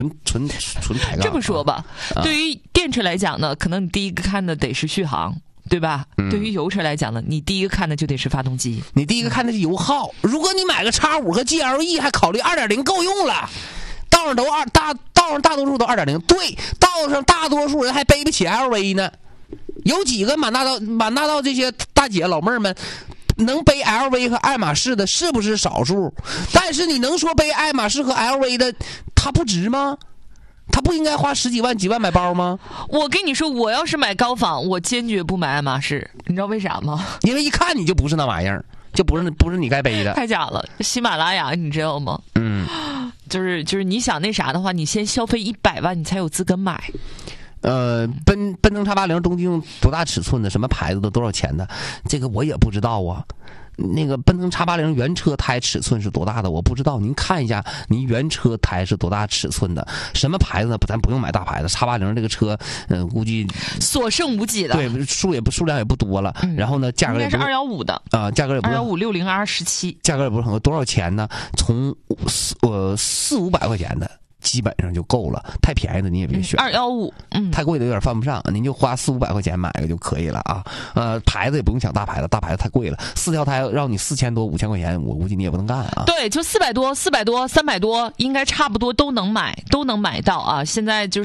纯抬杠。 这么说吧，对于电车来讲呢，可能你第一个看的得是续航。对吧？对于油车来讲呢，你第一个看的就得是发动机， 你第一个看的是油耗。如果你买个 X5 和 GLE 还考虑 2.0 够用了，道上大多数都 2.0， 对，道上大多数人还背不起 LV 呢。有几个满大道这些大姐老妹儿们能背 LV 和爱马仕的，是不是少数？但是你能说背爱马仕和 LV 的它不值吗？他不应该花十几万几万买包吗？ 我跟你说，我要是买高仿，我坚决不买爱马仕，你知道为啥吗？ 因为一看你就不是那玩意儿，就不是你该背的。 太假了，喜马拉雅你知道吗？就是你想那啥的话，你先消费100万，你才有资格买。 奔腾 X80 东京多大尺寸的，什么牌子的，多少钱的，这个我也不知道啊。那个奔腾 X80 原车胎尺寸是多大的我不知道，您看一下您原车胎是多大尺寸的，什么牌子呢？咱不用买大牌子 ，X80 这个车，估计所剩无几的， 对，数量也不多了。然后呢，价格也不应该是215的啊，价格也不是 215 60R17， 价格也不是很高，多少钱呢？从400-500块钱的。基本上就够了，太便宜的你也别选。 215， 太贵的有点犯不上，您就花400-500块钱买个就可以了啊。牌子也不用抢大牌子，大牌子太贵了，4条胎让你4000多5000块钱，我估计你也不能干啊。 对，就400多、300多，应该差不多都能买到啊。现在就是，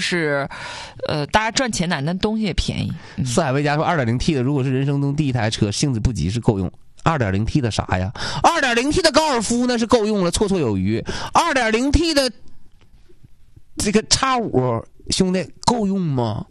大家赚钱难，但东西也便宜。 四海为家说 2.0T 的，如果是人生中第一台车，性子不急是够用。2.0T 的啥呀？ 2.0T 的高尔夫那是够用了，绰绰有余。2.0T 的这个 X5 兄弟够用吗？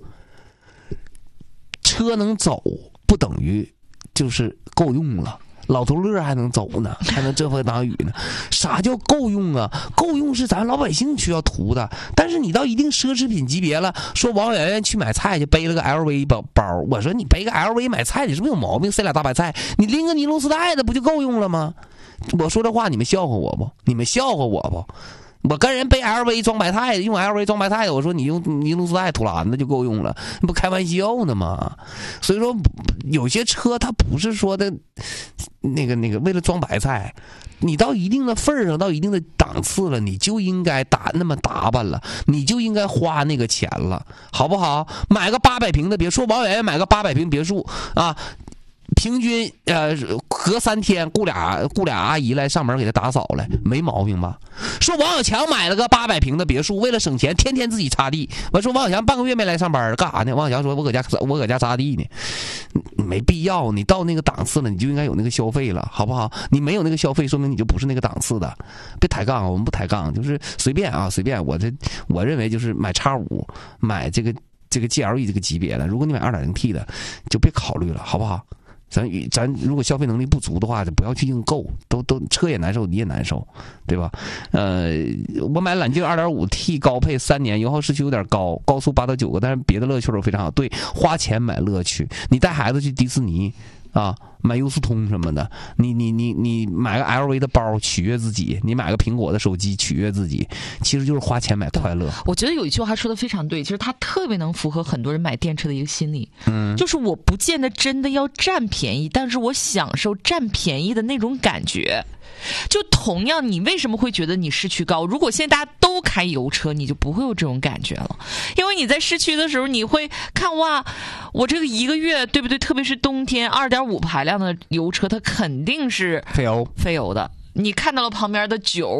车能走不等于就是够用了，老头乐还能走呢，还能遮风挡雨呢。啥叫够用啊？够用是咱老百姓需要图的，但是你到一定奢侈品级别了，说王媛媛去买菜去背了个 LV 包，我说你背个 LV 买菜你是不是有毛病？塞俩大白菜，你拎个尼龙丝带的不就够用了吗？我说这话你们笑话我不？你们笑话我不？我跟人背 LV 装白菜的，用 LV 装白菜的，我说你用尼龙丝带土篮子就够用了，你不开玩笑呢吗？所以说有些车它不是说的那个为了装白菜，你到一定的份儿上，到一定的档次了，你就应该那么打扮了，你就应该花那个钱了，好不好？买个800平的别墅，王媛媛买个800平别墅啊。平均隔3天雇俩阿姨来上门给他打扫来，没毛病吧？说王小强买了个800平的别墅，为了省钱，天天自己擦地。我说王小强半个月没来上班，干啥呢？王小强说我搁家擦地呢，没必要。你到那个档次了，你就应该有那个消费了，好不好？你没有那个消费，说明你就不是那个档次的。别抬杠，我们不抬杠，就是随便啊，随便。我认为就是买 X5，买这个 GLE 这个级别的，如果你买 2.0T 的，就别考虑了，好不好？咱如果消费能力不足的话，就不要去硬购，都车也难受，你也难受，对吧？我买揽境 2.5T 高配3年，油耗市区有点高，高速8到9个，但是别的乐趣都非常好。对，花钱买乐趣，你带孩子去迪士尼啊，买优速通什么的，你买个 LV 的包取悦自己，你买个苹果的手机取悦自己，其实就是花钱买快乐。 我觉得有一句话说的非常对，其实它特别能符合很多人买电车的一个心理，就是我不见得真的要占便宜，但是我享受占便宜的那种感觉。就同样，你为什么会觉得你市区高？如果现在大家都开油车，你就不会有这种感觉了。因为你在市区的时候，你会看哇，我这个1个月，对不对？特别是冬天，2.5排量的油车，它肯定是费油的。你看到了旁边的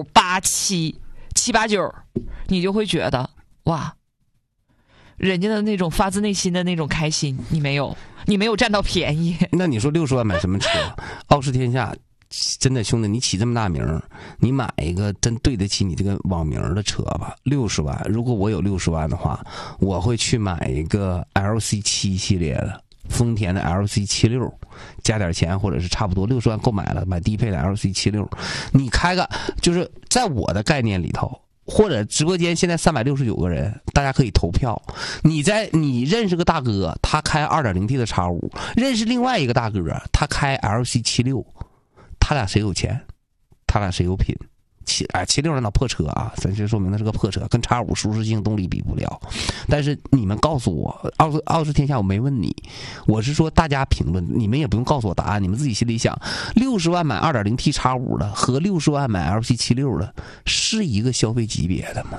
9、8、7、7、8、9，你就会觉得哇，人家的那种发自内心的那种开心，你没有占到便宜。 那你说60万买什么车？傲视天下。真的兄弟，你起这么大名，你买一个真对得起你这个网名的车吧。60万，如果我有60万的话，我会去买一个 LC7 系列的丰田的 LC76，加点钱或者是差不多60万购买了，买低配的 LC76。你开个就是在我的概念里头，或者直播间现在369个人，大家可以投票。你认识个大哥，他开 2.0T 的 X5， 认识另外一个大哥，他开 LC76。他俩谁有钱？他俩谁有品？76那破车啊，咱就说明那是个破车，跟 X5 舒适性动力比不了。但是你们告诉我，傲视天下，我没问你，我是说大家评论，你们也不用告诉我答案，你们自己心里想，60万买 2.0T X5 的和60万买 LC76 的是一个消费级别的吗？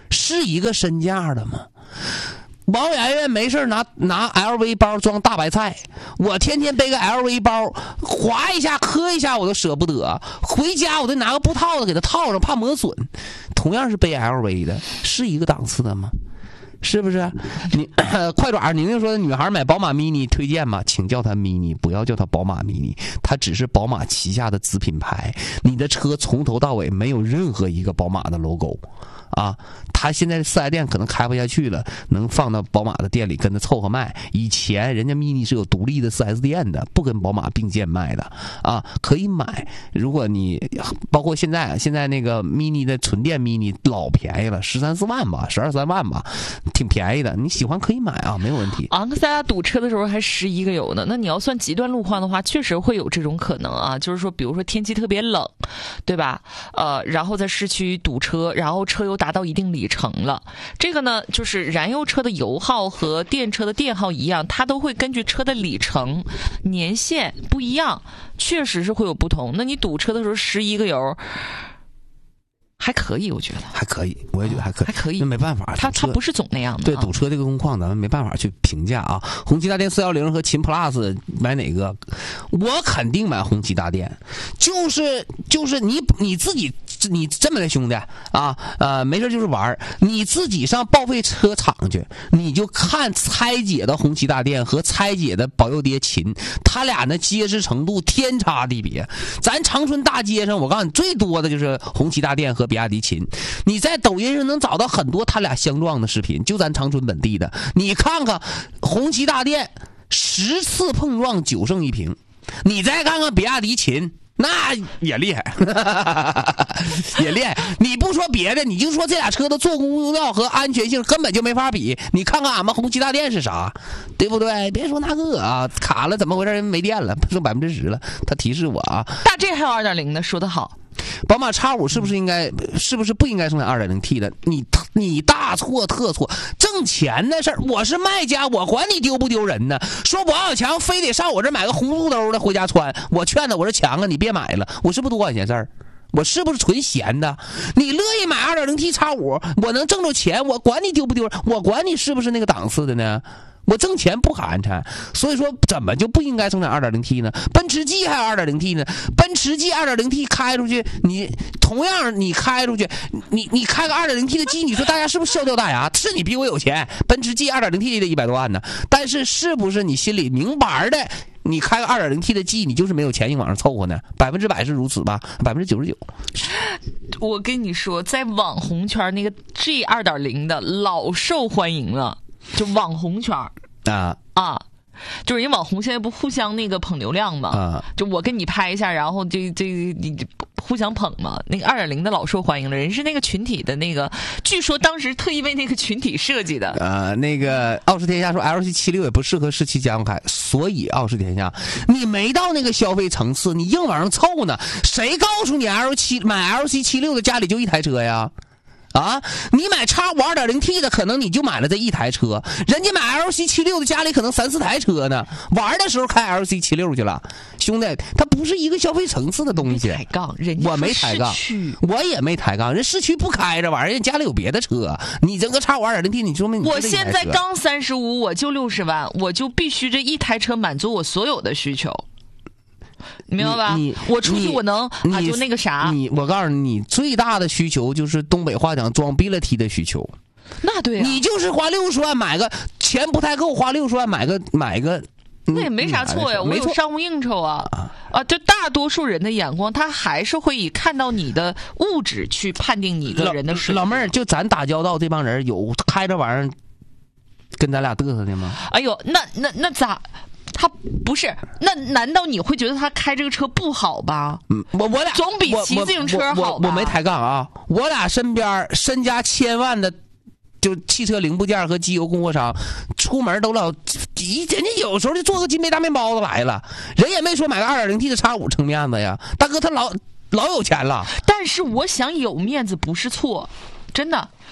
是一个身价的吗？王媛媛没事拿 LV 包装大白菜，我天天背个 LV 包，划一下磕一下我都舍不得，回家我得拿个布套子给它套上，怕磨损。同样是背 LV 的，是一个档次的吗？是不是？你快爪宁宁说女孩买宝马 mini 推荐吗？请叫它 mini， 不要叫它宝马 mini， 它只是宝马旗下的子品牌。你的车从头到尾没有任何一个宝马的 logo。啊，他现在4S店可能开不下去了，能放到宝马的店里跟着凑合卖。以前人家 mini 是有独立的4S店的，不跟宝马并肩卖的啊，可以买。如果你包括现在那个 mini 的纯电 mini 老便宜了，13、14万吧，12、13万吧，挺便宜的。你喜欢可以买啊，没有问题。 昂克赛拉堵车的时候还11个油呢，那你要算极端路况的话，确实会有这种可能啊，就是说，比如说天气特别冷，对吧？然后在市区堵车，然后车油达到一定里程了，这个呢，就是燃油车的油耗和电车的电耗一样，它都会根据车的里程、年限不一样，确实是会有不同。那你堵车的时候11个油。还可以，我觉得还可以，我也觉得还可以， 还可以。 那没办法， 它不是总那样的。 对，堵车这个工况咱们没办法去评价啊。红旗大电410和秦 plus 买哪个？我肯定买红旗大电。就是你自己，你这么的兄弟啊，没事就是玩，你自己上报废车厂去，你就看拆解的红旗大电和拆解的保佑爹秦，他俩的结实程度天差地别。咱长春大街上，我告诉你，最多的就是红旗大电和比亚迪秦，你在抖音上能找到很多他俩相撞的视频，就咱长春本地的。你看看红旗大电10次碰撞9胜1平，你再看看比亚迪秦，那也厉害也厉害。你不说别的，你就说这俩车的做工用料和安全性根本就没法比。你看看俺们红旗大电是啥，对不对？别说那个啊，卡了怎么回事？人没电了，剩10%了。他提示我啊， 大 G 还有2.0的，说得好。 宝马 X5 是不是不应该生产 2.0T 的？你大错特错，挣钱的事儿，我是卖家，我管你丢不丢人呢？说王小强非得上我这买个红肚兜的回家穿，我劝他，我说强啊，你别买了，我是不是多管闲事儿？我是不是纯闲的？你乐意买 2.0T X5，我能挣着钱，我管你丢不丢人，我管你是不是那个档次的呢？我挣钱不寒碜，所以说怎么就不应该生产 2.0T 呢？奔驰 G 还有 2.0T 呢？奔驰 G 2.0T 开出去，你同样你开出去，你开个 2.0T 的 G， 你说大家是不是笑掉大牙？是你比我有钱，奔驰 G 2.0T 的100多万呢，但是是不是你心里明白的？你开个 2.0T 的 G， 你就是没有钱，你往上凑合呢？100%是如此吧？99%。 我跟你说，在网红圈那个 G 2.0的老受欢迎了。就网红圈啊，就是人网红现在不互相那个捧流量嘛，就我跟你拍一下，然后这你互相捧嘛。那个 2.0 的老受欢迎了，人是那个群体的那个，据说当时特意为那个群体设计的。 那个傲视天下说 LC76 也不适合市区家用开，所以傲视天下，你没到那个消费层次，你硬往上凑呢。谁告诉你买 LC76 的家里就一台车呀？啊，你买 X5 2.0T 的，可能你就买了这一台车，人家买 LC76 的家里可能3、4台车呢，玩的时候开 LC76 去了。兄弟，它不是一个消费层次的东西。 抬杠，人家我没抬杠，我也没抬杠，人市区不开这玩意儿，人家里有别的车。你这个 X5 2.0T， 你说明我现在刚35，我就60万，我就必须这一台车满足我所有的需求。你明白吧？我出去我能就那个啥。 我告诉你，最大的需求就是东北话讲装逼了踢的需求。 那对啊， 你就是花60万买个，钱不太够，花60万买个。 那也没啥错呀，我有商务应酬啊，就大多数人的眼光，他还是会以看到你的物质去判定你个人的水平。 老妹儿，就咱打交道这帮人有开这玩意儿跟咱俩嘚瑟的吗？ 哎呦，那咋？他不是，那难道你会觉得他开这个车不好吧？ 我俩总比骑自行车好吧？ 我没抬杠啊，我俩身边身家1000万的就汽车零部件和机油供货商，出门都人家有时候就做个金杯大面包子来了，人也没说买个 2.0T 的 X5 撑面子呀。大哥他老有钱了， 但是我想有面子不是错，真的。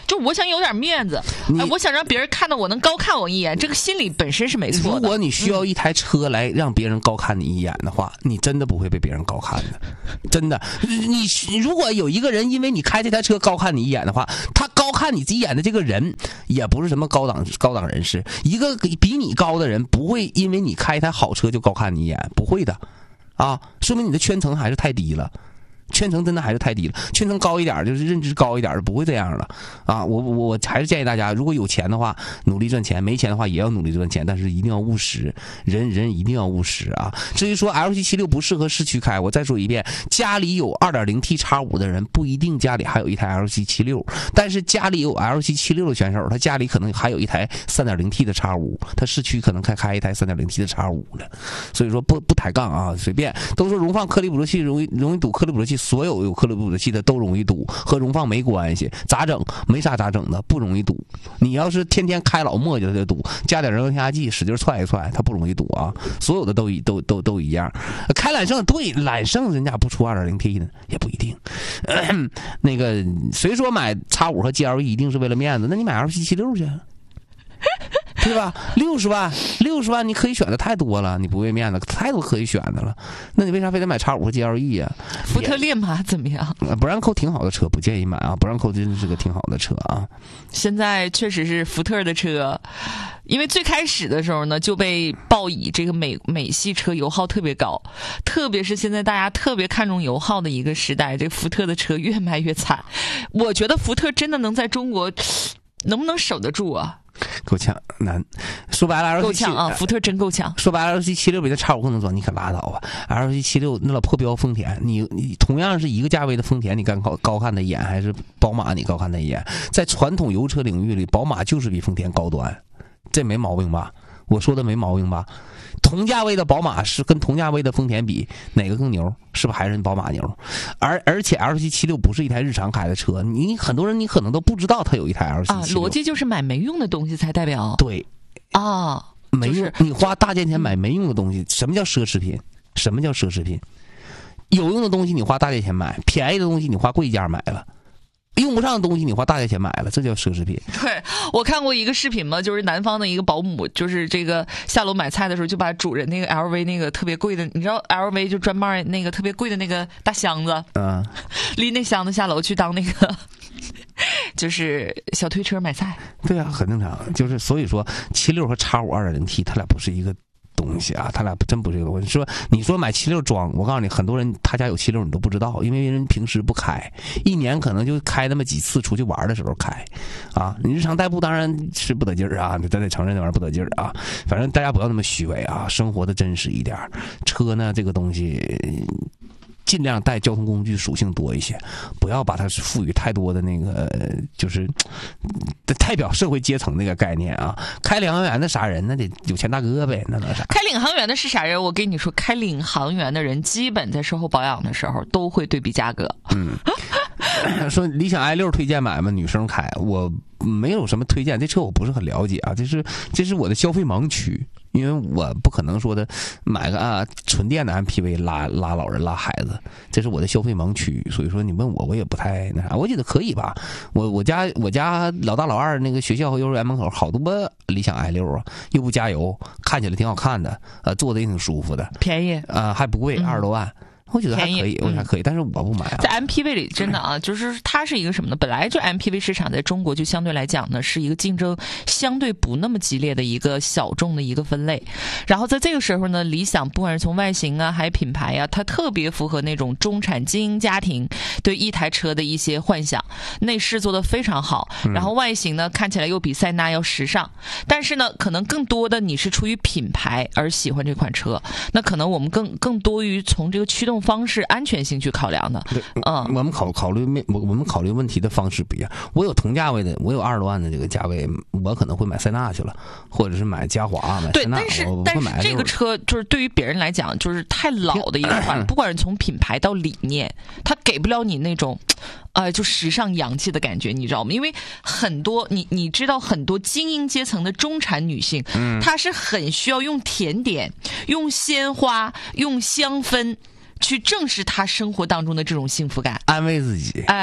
就我想有点面子，我想让别人看到我能高看我一眼，这个心理本身是没错的。 如果你需要一台车来让别人高看你一眼的话，你真的不会被别人高看的，真的。你如果有一个人因为你开这台车高看你一眼的话，他高看你一眼的这个人也不是什么高档人士，一个比你高的人不会因为你开一台好车就高看你一眼，不会的啊，说明你的圈层还是太低了。圈层真的还是太低了，圈层高一点就是认知高一点不会这样了啊！我还是建议大家，如果有钱的话努力赚钱，没钱的话也要努力赚钱，但是一定要务实，人一定要务实啊！至于说 L776 不适合市区开，我再说一遍，家里有 2.0T X5 的人不一定家里还有一台 L776， 但是家里有 L776 的选手，他家里可能还有一台 3.0T 的 X5， 他市区可能开一台 3.0T 的 X5 了，所以说不抬杠啊，随便。都说荣放颗粒捕捉器容易堵颗粒捕捉器，所有颗粒捕捉器的都容易堵，和荣放没关系。咋整？没啥咋整的，不容易堵。你要是天天开老磨叽的堵，加点燃油添加剂使劲踹一踹，它不容易堵啊。所有的都一样。开揽胜，对，揽胜人家不出 2.0T 的也不一定。那个谁说买 X5 和 GLE 一定是为了面子？那你买 L776 去。对吧？60万你可以选的太多了，你不为面子，太多可以选的了。那你为啥非得买 X5 和 GLE 啊？ 福特烈马怎么样？ 不让扣挺好的车，不建议买啊！不让扣真的是个挺好的车啊。 现在确实是福特的车，因为最开始的时候呢，就被报以这个美系车油耗特别高，特别是现在大家特别看重油耗的一个时代，这福特的车越卖越惨。我觉得福特真的能在中国，能不能守得住啊？ 够呛难，说白了， 够呛啊！福特真够呛。 说白了，L776比那 X5 更能装，你可拉倒吧。L776那老破标丰田，你同样是一个价位的丰田，你敢高看的一眼，还是宝马你高看的一眼？在传统油车领域里，宝马就是比丰田高端，这没毛病吧？我说的没毛病吧？同价位的宝马是跟同价位的丰田比，哪个更牛？是不是还是宝马牛？而且 L776 不是一台日常开的车，很多人你可能都不知道它有一台 L776 啊。逻辑就是买没用的东西才代表对啊， 没用。你花大价钱买没用的东西，什么叫奢侈品？什么叫奢侈品？有用的东西你花大价钱买，便宜的东西你花贵价买了。用不上的东西你花大价钱买了，这叫奢侈品。 对，我看过一个视频嘛，就是南方的一个保姆，就是这个下楼买菜的时候就把主人那个 LV 那个特别贵的，你知道 LV 就专卖那个特别贵的那个大箱子，拎那箱子下楼去当那个就是小推车买菜。对啊，很正常。就是所以说76和 X5 2.0T 它俩不是一个东西啊，他俩真不是这个东西。你说买76装，我告诉你，很多人他家有76你都不知道，因为人平时不开，一年可能就开那么几次，出去玩的时候开啊。你日常代步当然是不得劲儿啊，咱得承认那玩意儿不得劲儿啊。反正大家不要那么虚伪啊，生活的真实一点。车呢这个东西尽量带交通工具属性多一些，不要把它赋予太多的那个就是代表社会阶层那个概念啊。开领航员的啥人？那得有钱大哥呗，那啥。 开领航员的是啥人？我跟你说，开领航员的人基本在售后保养的时候都会对比价格。 说理想 i6 推荐买吗？女生开，我没有什么推荐，这车我不是很了解啊，这是我的消费盲区。因为我不可能说的买个纯电的 MPV 拉老人拉孩子，这是我的消费盲区，所以说你问我也不太那啥。我觉得可以吧，我家老大老二那个学校和幼儿园门口好多理想 i6 啊，又不加油，看起来挺好看的，坐的也挺舒服的， 便宜还不贵，20多万。我觉得还可以，我觉得还可以，但是我不买啊。 在 MPV 里，真的啊，就是它是一个什么呢？本来就 MPV 市场在中国就相对来讲呢，是一个竞争相对不那么激烈的一个小众的一个分类。然后在这个时候呢，理想不管是从外形啊，还品牌啊，它特别符合那种中产精英家庭对一台车的一些幻想。内饰做得非常好，然后外形呢看起来又比塞纳要时尚。但是呢，可能更多的你是出于品牌而喜欢这款车，那可能我们更多于从这个驱动方式安全性去考量的。 我们考虑问题的方式不一样。我有同价位的，我有20多万的这个价位，我可能会买塞纳去了，或者是买嘉华买塞纳。 对，但是这个车就是对于别人来讲就是太老的一个款，不管是从品牌到理念，它给不了你那种就时尚洋气的感觉，你知道吗？因为很多你知道很多精英阶层的中产女性，她是很需要用甜点、用鲜花、用香氛去正视她生活当中的这种幸福感， 安慰自己。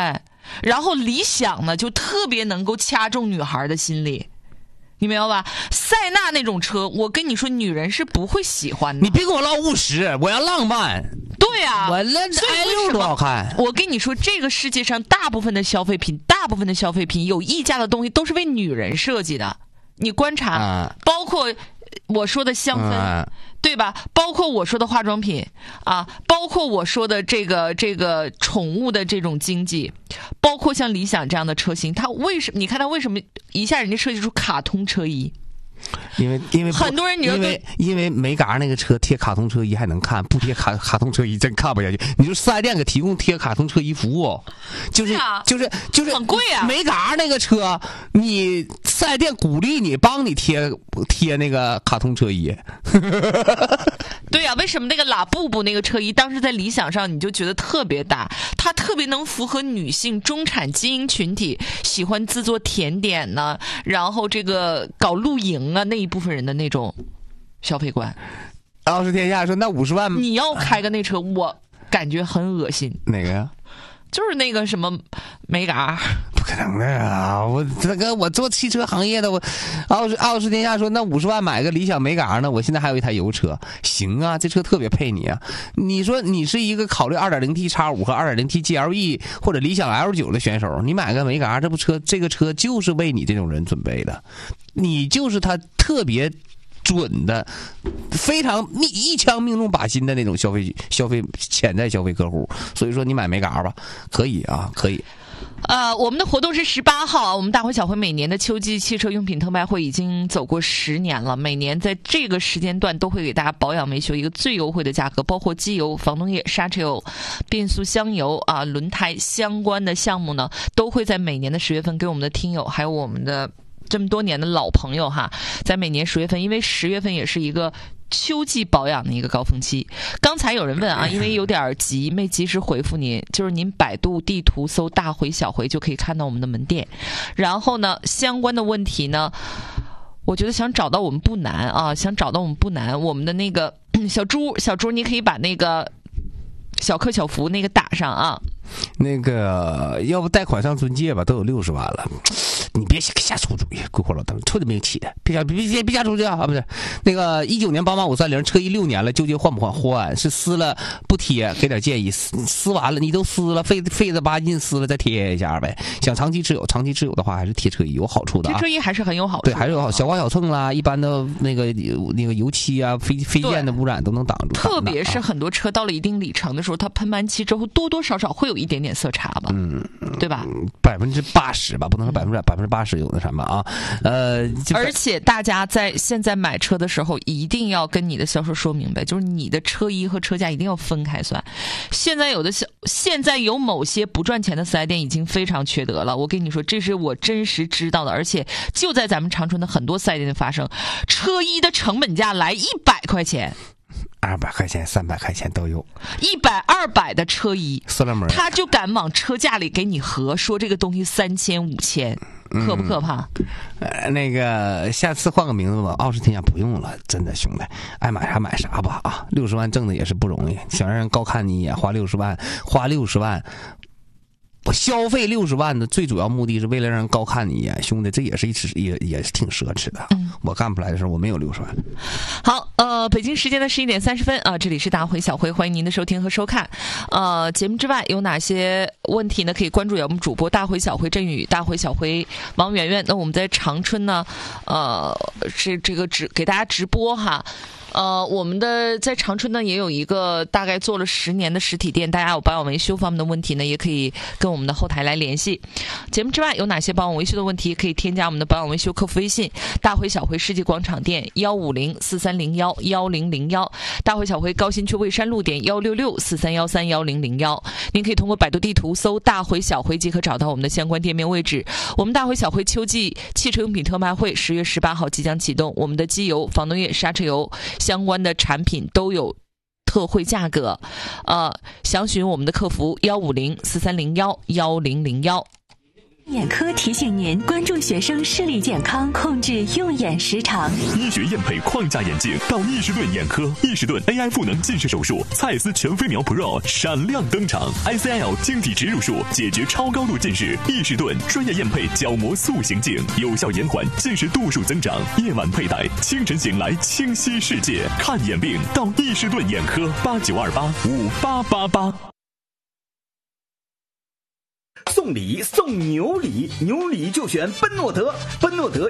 然后理想呢就特别能够掐中女孩的心理，你明白吧？塞纳那种车，我跟你说，女人是不会喜欢的。 你别跟我唠务实，我要浪漫。 对啊， 我那 i6多好看。 我跟你说，这个世界上大部分的消费品有溢价的东西都是为女人设计的。你观察，包括我说的香氛，对吧？包括我说的化妆品啊，包括我说的这个宠物的这种经济，包括像理想这样的车型，它为什么？你看它为什么一下人家设计出卡通车衣？ 因为很多人因为美嘎那个车贴卡通车衣还能看，不贴卡通车衣真看不下去。你说4S店给提供贴卡通车衣服务，就是很贵啊。 美嘎那个车，你4S店鼓励你帮你贴那个卡通车衣。 对啊，为什么那个拉布布那个车衣当时在理想上你就觉得特别大，它特别能符合女性中产精英群体喜欢自做甜点呢，然后这个搞露营啊那一部分人的那种消费观。 傲视天下说那50万你要开个那车，我感觉很恶心。 哪个呀？ 就是那个什么美嘎。 不可能的啊！我做汽车行业的，我傲视天下说那50万买个理想美嘎呢？我现在还有一台油车，行啊，这车特别配你啊！你说你是一个考虑 2.0T X5 和 2.0T GLE 或者理想 L9 的选手，你买个美嘎，这个车就是为你这种人准备的，你就是他特别准的，非常一枪命中靶心的那种潜在消费客户。所以说你买美嘎吧，可以啊，可以。 我们的活动是18号啊，我们大辉小辉每年的秋季汽车用品特卖会已经走过10年了，每年在这个时间段都会给大家保养维修一个最优惠的价格，包括机油、防冻液、刹车油、变速箱油啊、轮胎相关的项目呢，都会在每年的10月份给我们的听友还有我们的这么多年的老朋友哈，在每年10月份，因为10月份也是一个秋季保养的一个高峰期。刚才有人问啊，因为有点急没及时回复您，就是您百度地图搜大回小回就可以看到我们的门店，然后呢相关的问题呢我觉得想找到我们不难啊，我们的那个小猪你可以把那个小客小福那个打上啊。 那个要不贷款上尊借吧，都有60万了，你别瞎出主意，鬼火老登，臭的没起的，别瞎出去啊！不是那个19年88530车衣6年了，纠结换不换？换是撕了不贴，给点建议，撕完了你都撕了，费子巴劲撕了再贴一下呗。想长期持有的话，还是贴车衣有好处的啊。 贴车衣还是很有好处， 对，还是有好，小刮小蹭啦，一般的那个油漆啊、飞溅的污染都能挡住。 特别是很多车到了一定里程的时候，它喷完漆之后多多少少会有一点点色差吧，对吧 ？80%吧，不能说80%有那什么啊， 而且大家在现在买车的时候，一定要跟你的销售说明白，就是你的车衣和车价一定要分开算。现在有某些不赚钱的4S店已经非常缺德了，我跟你说，这是我真实知道的，而且就在咱们长春的很多4S店发生，车衣的成本价来100块钱。 200块钱、300块钱都有 ，100、200的车衣， 塑料膜， 他就敢往车架里给你合，说这个东西3000、5000，可不可怕？ 那个下次换个名字吧，傲视天下不用了，真的兄弟，爱买啥买啥吧啊！60万挣的也是不容易，想让人高看你一眼，花60万。我消费60万的最主要目的是为了让人高看你一眼，兄弟，这也是也是挺奢侈的。我干不来的时候，我没有60万。 好，北京时间的11点30分啊，这里是大回小回，欢迎您的收听和收看。节目之外有哪些问题呢？可以关注我们主播大回小回振宇、大回小回王媛媛。那我们在长春呢，是这个给大家直播哈。我们的在长春呢也有一个大概做了10年的实体店，大家有保养维修方面的问题呢，也可以跟我们的后台来联系。节目之外有哪些保养维修的问题，可以添加我们的保养维修客服微信：大回小回世纪广场店15043011001，大回小回高新区蔚山路店16643131001。您可以通过百度地图搜大回小回即可找到我们的相关店面位置。我们大回小回秋季汽车用品特卖会10月18号即将启动，我们的机油、防冻液、刹车油相关的产品都有特惠价格，详询我们的客服15043011001。 眼科提醒您关注学生视力健康，控制用眼时长。 医学验配框架眼镜到易士顿眼科，易士顿 AI 赋能近视手术，蔡司全飞秒 Pro 闪亮登场 ，ICL 晶体植入术解决超高度近视，易士顿专业验配角膜塑形镜，有效延缓近视度数增长。夜晚佩戴，清晨醒来清晰世界。看眼病到易士顿眼科，8928588888。 送礼送牛礼，牛礼就选奔诺德。奔诺德